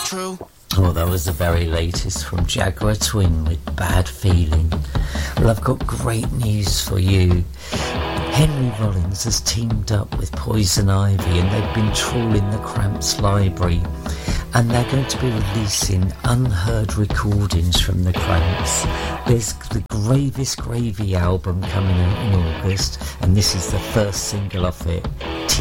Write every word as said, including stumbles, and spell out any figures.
true. Oh, that was the very latest from Jaguar Twin with Bad Feeling. Well, I've got great news for you. Henry Rollins has teamed up with Poison Ivy and they've been trawling the Cramps library, and they're going to be releasing unheard recordings from the Cramps. There's the Gravest Gravy album coming out in August, and this is the first single off it.